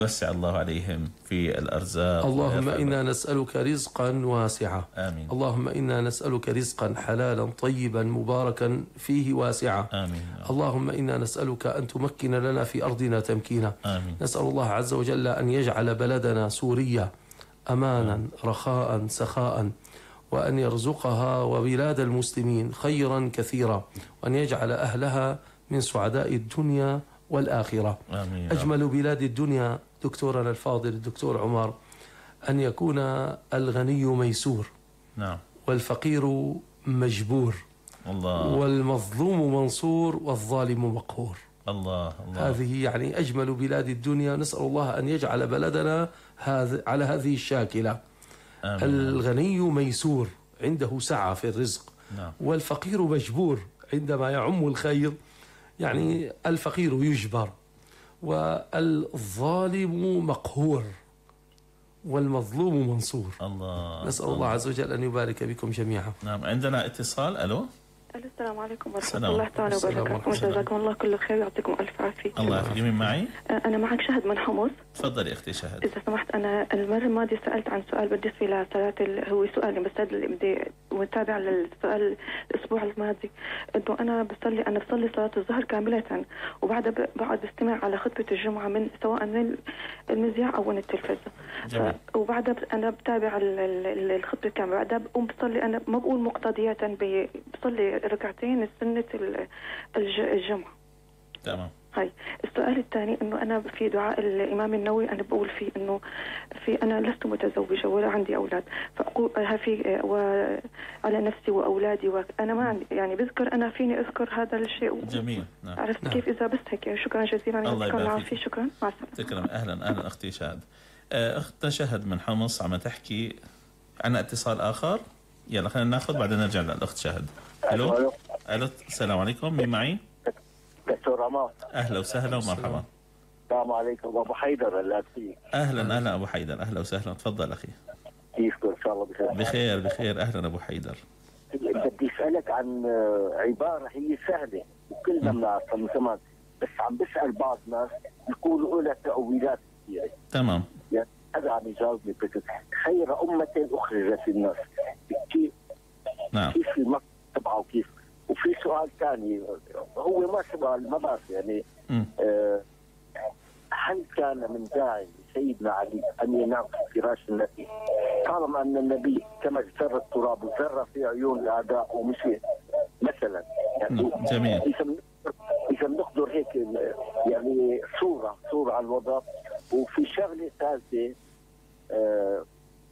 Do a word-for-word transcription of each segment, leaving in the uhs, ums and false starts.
وسع الله عليهم في الأرزاق. اللهم إنا نسألك رزقا واسعا. آمين. اللهم إنا نسألك رزقا حلالا طيبا مباركا فيه واسعا. آمين. اللهم إنا نسألك أن تمكن لنا في أرضنا تمكينا. آمين. نسأل الله عز وجل أن يجعل بلدنا سوريا أمانا آمين. رخاء سخاء، وأن يرزقها وبلاد المسلمين خيرا كثيرا، وأن يجعل أهلها من سعداء الدنيا والآخرة. آمين. أجمل بلاد الدنيا دكتورنا الفاضل الدكتور عمر أن يكون الغني ميسور، نعم، والفقير مجبور، الله، والمظلوم منصور، والظالم مقهور. الله الله. هذه يعني أجمل بلاد الدنيا. نسأل الله أن يجعل بلدنا هذا على هذه الشاكلة. آمين. الغني ميسور عنده سعة في الرزق، نعم. والفقير مجبور عندما يعم الخير، يعني الفقير يجبر، والظالم مقهور، والمظلوم منصور. الله. نسأل الله عز وجل أن يبارك بكم جميعا. نعم، عندنا اتصال. ألو. السلام عليكم ورحمة سلام. الله تعالى وبركاته. جزاكم الله كل خير ويعطيكم ألف عافية. الله يعافيك. مين معي؟ أنا معك شهد من حمص. تفضلي أختي شهد. إذا سمحت، أنا المرة الماضية سألت عن سؤال بالنسبة لصلاة ال... هو سؤالي بس اللي بدي متابع للسؤال الأسبوع الماضي، إنه أنا بصلي أنا بصلي صلاة الظهر كاملة، وبعدها بقعد بستمع على خطبة الجمعة من سواء من المذياع أو من التلفزة. ف... وبعدها ب... أنا بتابع ال... ال... الخطبة كاملة، بعدها بقوم بصلي، أنا ما بقول مقتضيات، ب... بصلي ركعتين سنة الج... الجمعة. تمام. هاي السؤال الثاني، انه انا في دعاء الامام النووي انا بقول فيه انه في انا لست متزوجه ولا عندي اولاد، فاقول في وعلى نفسي واولادي، وانا ما عندي يعني بذكر انا فيني اذكر هذا الشيء. جميل. نعم. عرفت كيف؟ اذا بس هيك. شكرا جزيلا. الله يبارك فيك. شكرا. مع السلامه. تكرم. اهلا اهلا اختي شهد. اختنا شهد من حمص عم تحكي. عنا اتصال اخر، يلا خلينا ناخذ بعدين نرجع للاخت شهد. الو. الو. السلام عليكم. مين معي؟ دكتور عمار. اهلا وسهلا ومرحبا. السلام عليكم. ابو حيدر اللاتي. اهلا اهلا ابو حيدر. اهلا وسهلا. تفضل اخي. كيفكم؟ ان شاء الله بخير. بخير بخير. اهلا ابو حيدر. بدي اسالك عن عباره هي سهله وكلنا بنعرفها من زمان، بس عم بسال بعض ناس بيقولوا لها تاويلات كثيره. تمام. يعني هذا عم يجاوبني بكثير. خير امه اخرجت للناس. كيف؟ نعم. كيف المقصد تبعه وكيف؟ وفي سؤال ثاني، هو ما سؤال ما بعرف يعني آه هل كان من داعي سيدنا علي ان ينام في فراش النبي طالما ان النبي كما اجتر التراب وزر في عيون الاعداء ومشي مثلا؟ يعني جميل. اذا اذا بنقدر هيك يعني صوره صوره على الوضع. وفي شغله ثالثه آه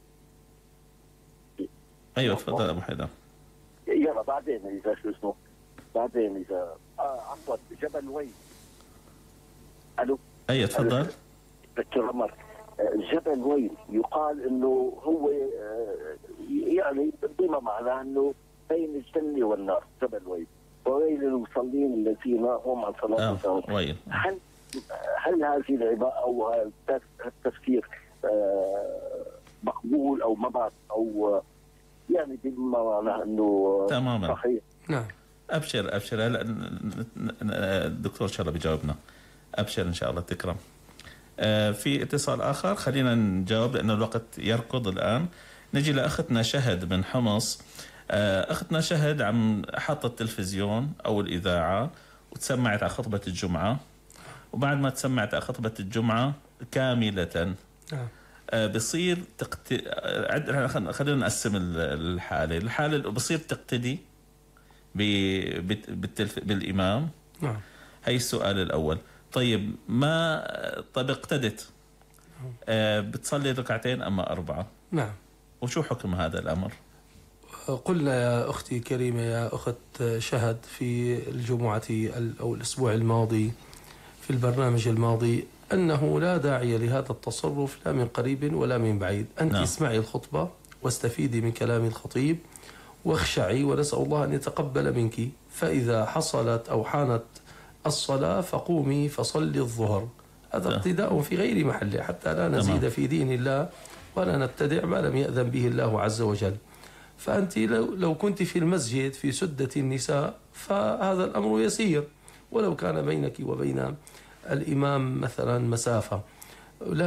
ايوه تفضل ابو حيدر. يلا بعدين اذا شو اسمه بعدين اذا اه عفوا جبل ويل. الو. ايوه تفضل. دكتور عمر، جبل ويل يقال انه هو يعني بما معناه انه بين الجنه والنار. جبل ويل وويل للمصلين الذين هم عن صلاه آه. ويل. هل هل هذه العباره او التفكير مقبول او ما بعد او يعني بما معناه انه تماما صحيح؟ نعم. ابشر ابشر. هلا الدكتور ان شاء الله بيجاوبنا. ابشر ان شاء الله. تكرم. آه في اتصال اخر خلينا نجاوب لانه الوقت يركض الان. نجي لاختنا شهد من حمص. آه اختنا شهد عم حاطه التلفزيون او الاذاعه وتسمعت على خطبه الجمعه، وبعد ما تسمعت على خطبه الجمعه كامله نعم. آه بصير تقت... خلينا نقسم الحاله. الحاله اللي بصير تقتدي ب... بالتلف... بالامام. نعم. هي السؤال الاول. طيب ما طب اقتدت آه بتصلي ركعتين اما اربعه؟ نعم. وشو حكم هذا الامر؟ قلنا يا اختي كريمه يا اخت شهد في الجمعه او الاسبوع الماضي في البرنامج الماضي انه لا داعي لهذا التصرف لا من قريب ولا من بعيد. انت نعم. اسمعي الخطبه واستفيدي من كلام الخطيب واخشعي، ونسال الله ان يتقبل منك. فاذا حصلت او حانت الصلاة فقومي فصلي الظهر. هذا اقتداء في غير محله حتى لا نزيد في دين الله ولا نبتدع ما لم يأذن به الله عز وجل. فأنت لو, لو كنت في المسجد في سدة النساء فهذا الأمر يسير، ولو كان بينك وبين الإمام مثلا مسافة. لا